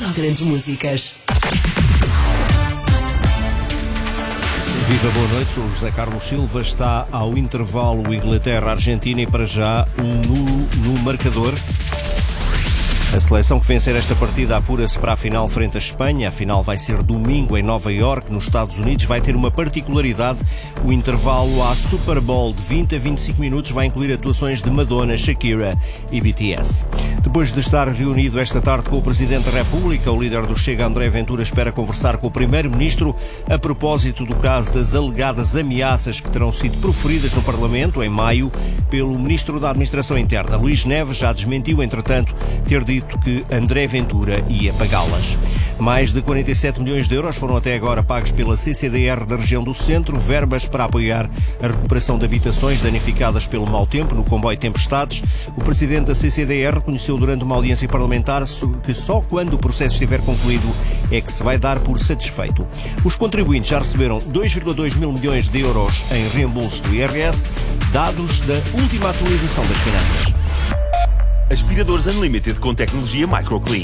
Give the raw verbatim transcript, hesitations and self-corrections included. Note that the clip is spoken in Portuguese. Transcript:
Só grandes músicas. Viva, boa noite, sou o José Carlos Silva. Está ao intervalo Inglaterra-Argentina e para já um nulo no marcador. A seleção que vencer esta partida apura-se para a final frente à Espanha. A final vai ser domingo em Nova Iorque, nos Estados Unidos. Vai ter uma particularidade. O intervalo à Super Bowl de vinte a vinte e cinco minutos vai incluir atuações de Madonna, Shakira e B T S. Depois de estar reunido esta tarde com o Presidente da República, o líder do Chega, André Ventura, espera conversar com o Primeiro-Ministro a propósito do caso das alegadas ameaças que terão sido proferidas no Parlamento em maio pelo Ministro da Administração Interna. Luís Neves já desmentiu, entretanto, ter dito que André Ventura ia pagá-las. Mais de quarenta e sete milhões de euros foram até agora pagos pela C C D R da região do Centro, verbas para apoiar a recuperação de habitações danificadas pelo mau tempo no comboio Tempestades. O presidente da C C D R reconheceu durante uma audiência parlamentar que só quando o processo estiver concluído é que se vai dar por satisfeito. Os contribuintes já receberam dois vírgula dois mil milhões de euros em reembolsos do I R S, dados da última atualização das finanças. Aspiradores Unlimited com tecnologia MicroClean.